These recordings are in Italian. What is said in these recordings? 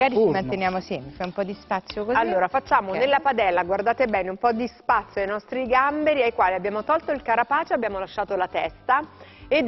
Magari ci manteniamo sempre, fai un po' di spazio così. Allora, facciamo nella padella, guardate bene, un po' di spazio ai nostri gamberi, ai quali abbiamo tolto il carapace, abbiamo lasciato la testa, ed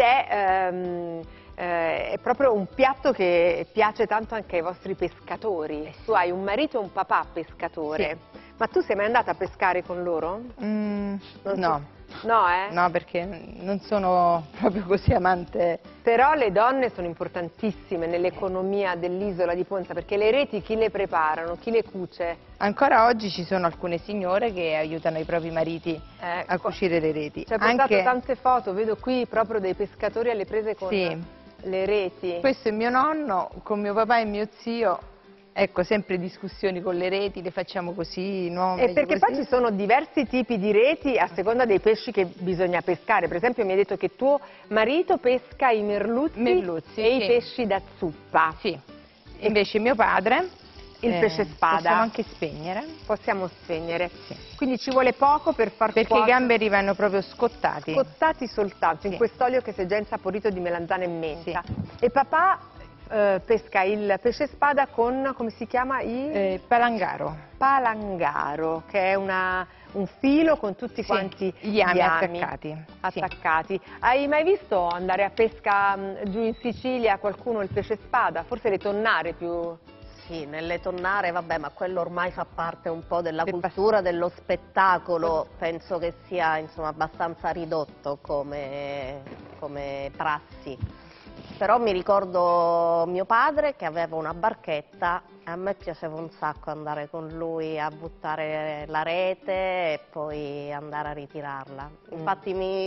è proprio un piatto che piace tanto anche ai vostri pescatori. Tu hai un marito e un papà pescatore. Sì. Ma tu sei mai andata a pescare con loro? No. No, No, perché non sono proprio così amante. Però le donne sono importantissime nell'economia dell'isola di Ponza, perché le reti chi le preparano, chi le cuce? Ancora oggi ci sono alcune signore che aiutano i propri mariti a cucire le reti. Ci hai portato tante foto, vedo qui proprio dei pescatori alle prese con le reti. Questo è mio nonno, con mio papà e mio zio. Ecco, sempre discussioni con le reti, le facciamo così, no? E perché poi ci sono diversi tipi di reti a seconda dei pesci che bisogna pescare. Per esempio mi hai detto che tuo marito pesca i merluzzi e i pesci da zuppa. Sì, invece mio padre il pesce spada. Possiamo anche spegnere. Possiamo spegnere. Sì. Quindi ci vuole poco per far Perché i gamberi vanno proprio scottati. Scottati soltanto, in quest'olio che si è già insaporito di melanzane e menta. E papà pesca il pesce spada con, come si chiama? Palangaro. Palangaro, che è un filo con tutti quanti gli ami attaccati. Hai mai visto andare a pesca giù in Sicilia qualcuno il pesce spada? Forse le tonnare più... Sì, nelle tonnare, vabbè, ma quello ormai fa parte un po' della cultura, dello spettacolo, penso che sia insomma abbastanza ridotto come prassi. Però mi ricordo mio padre che aveva una barchetta e a me piaceva un sacco andare con lui a buttare la rete e poi andare a ritirarla. Infatti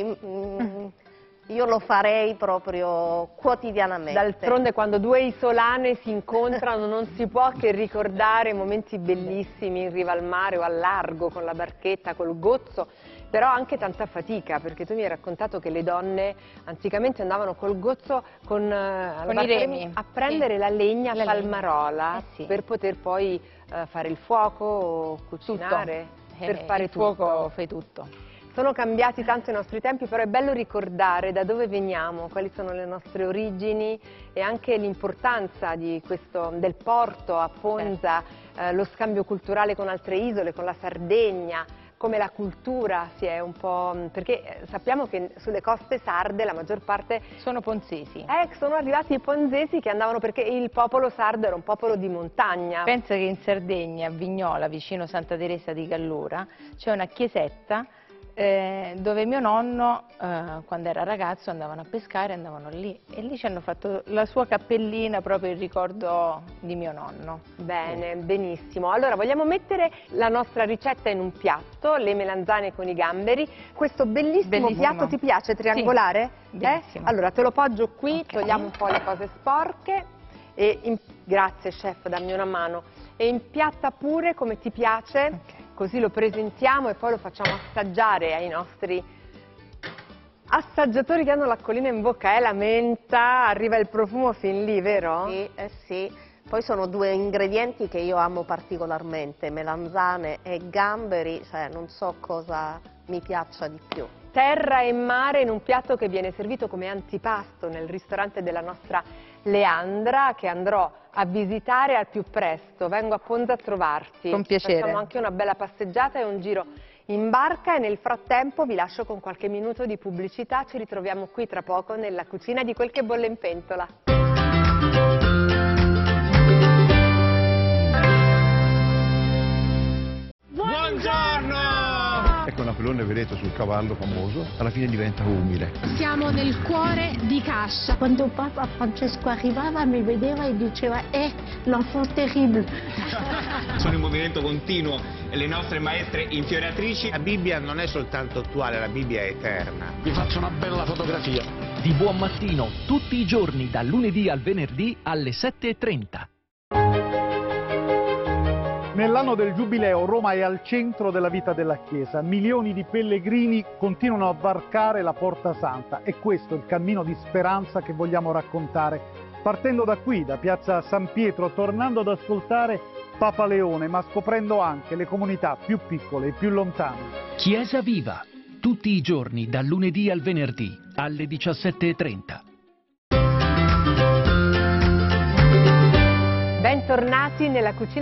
io lo farei proprio quotidianamente. D'altronde quando due isolane si incontrano non si può che ricordare momenti bellissimi in riva al mare o al largo con la barchetta, col gozzo, però anche tanta fatica, perché tu mi hai raccontato che le donne anticamente andavano col gozzo con i remi a prendere la legna a Palmarola per poter poi fare il fuoco o cucinare, per fare il fuoco fai tutto. Sono cambiati tanto i nostri tempi, però è bello ricordare da dove veniamo, quali sono le nostre origini e anche l'importanza del porto a Ponza, lo scambio culturale con altre isole, con la Sardegna, come la cultura si è un po'... perché sappiamo che sulle coste sarde la maggior parte... Sono ponzesi. Sono arrivati i ponzesi che andavano perché il popolo sardo era un popolo di montagna. Pensa che in Sardegna, a Vignola, vicino Santa Teresa di Gallura, c'è una chiesetta dove mio nonno, quando era ragazzo, andavano a pescare, andavano lì e lì ci hanno fatto la sua cappellina proprio in ricordo di mio nonno. Bene, benissimo. Allora vogliamo mettere la nostra ricetta in un piatto, le melanzane con i gamberi. Questo bellissimo piatto ti piace, triangolare? Sì, bellissimo. Allora te lo poggio qui, togliamo un po' le cose sporche e grazie chef, dammi una mano. E impiatta pure come ti piace. Così lo presentiamo e poi lo facciamo assaggiare ai nostri assaggiatori che hanno l'acquolina in bocca. La menta, arriva il profumo fin lì, vero? Sì, sì. Poi sono due ingredienti che io amo particolarmente, melanzane e gamberi, cioè non so cosa mi piaccia di più. Terra e mare in un piatto che viene servito come antipasto nel ristorante della nostra Leandra, che andrò a visitare al più presto. Vengo a Ponza a trovarti. Con piacere. Facciamo anche una bella passeggiata e un giro in barca e nel frattempo vi lascio con qualche minuto di pubblicità. Ci ritroviamo qui tra poco nella cucina di Quel che bolle in pentola. Buongiorno! Ecco Napoleone, vedete, sul cavallo famoso, alla fine diventa umile. Siamo nel cuore di Cascia. Quando Papa Francesco arrivava mi vedeva e diceva l'enfant terrible. Sono in movimento continuo le nostre maestre infioriatrici. La Bibbia non è soltanto attuale, la Bibbia è eterna. Vi faccio una bella fotografia. Di buon mattino, tutti i giorni, dal lunedì al venerdì alle 7:30. Nell'anno del Giubileo Roma è al centro della vita della Chiesa. Milioni di pellegrini continuano a varcare la Porta Santa e questo è il cammino di speranza che vogliamo raccontare. Partendo da qui, da piazza San Pietro, tornando ad ascoltare Papa Leone, ma scoprendo anche le comunità più piccole e più lontane. Chiesa Viva, tutti i giorni, dal lunedì al venerdì, alle 17:30. bentornati nella cucina